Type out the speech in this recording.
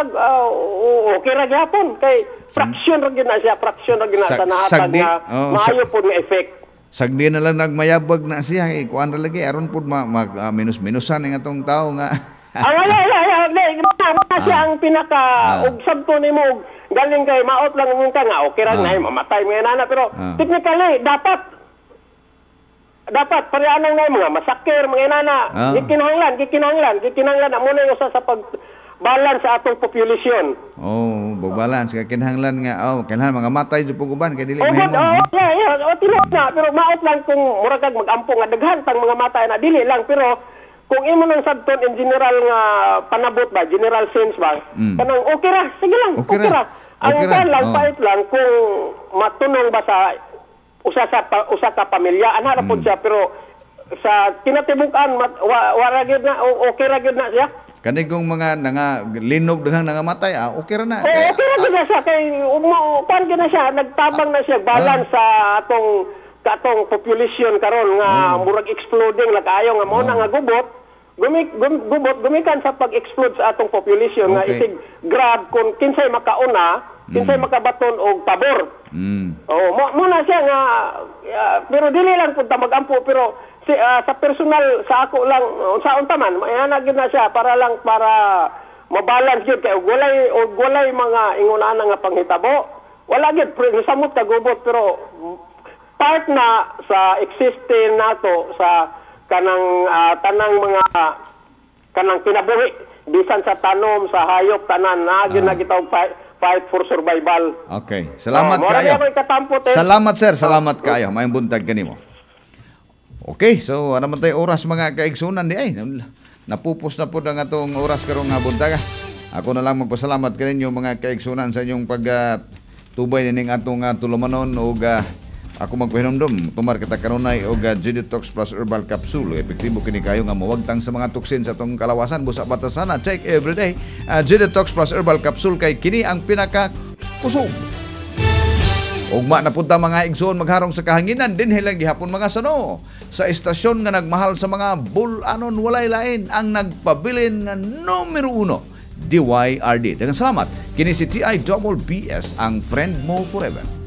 okay ra gyapon kay fraction ra gyud na siya, fraction ra gyud na sa nahatag nga maayo pud nga effect. Sagdi na lang nagmayabag na siya, kuan ra lagi aron pud minus-minusan nga tong tao nga. Siya ang pinaka ug sabto nimo galing kay maot lang yung nga okay ra na mamatay mga nana pero technically dapat pareanang na mga masakir mga nana gikinahanglan amo na usa sa pag-balance sa atong population. Balance kay kinahanglan nga kinahanglan mga matay jud pug uban kay dili mahimo. Tinuod na pero maot lang kung murag kag mag-ampo nga daghan tang mga matay na dili lang pero kung imo nang sabton in general nga panabot ba, general sense ba, kanang okay ra, sige lang, okay ra. Ang lang pait lang kung matunong ba sa usa ka pamilya, ana ra pud siya pero sa kinatibukan wala gyud na okay ra gyud na siya. Kani kung mga linog daghang nangamatay, okay ra na. Okay ra gyud na siya kay kan gyud na siya, nagtabang na siya balance sa atong population karon nga murag exploding na kaayo nga mo na nga gubot gumikan sa pag-explode sa atong population nga isig grab kung kinsay makauna kinsay makabaton og pabor. Mo na siya nga pero dili lang pud ta magampo pero sa personal sa ako lang sa unta man maana gyud na siya para mabalance gyud kay walay mga ingon-ana nga panghitabo wala gyud samot ka gubot pero part na sa existing nato sa kanang tanang mga kanang kinabuhi bisan sa tanom sa hayop tanan na gyud na gitaw fight for survival. Okay. Salamat kayo. Salamat sir, salamat kayo. May buntag kanimo. Okay, so ano man tay oras mga kaigsunan di ay napupos na pud ang atong oras karong nga buntag. Ako na lang magpasalamat kaninyo mga kaigsunan sa inyong tubay ning atong tulumanon ug ako magpahinomdom, tumar kita kanunay og G-Detox Plus Herbal Capsule. Epektibo kini kayo nga mawagtang sa mga tuksin sa atong kalawasan busa batasana. Check everyday. G-Detox Plus Herbal Capsule kay kini ang pinaka kusog. Ugma na punta mga igsoon magharong sa kahanginan din hilang gihapon mga sano. Sa estasyon nga nagmahal sa mga bulanon walay lain ang nagpabilin nga numero 1 DYRD. Daghang salamat. Kini si TIBS ang friend mo forever.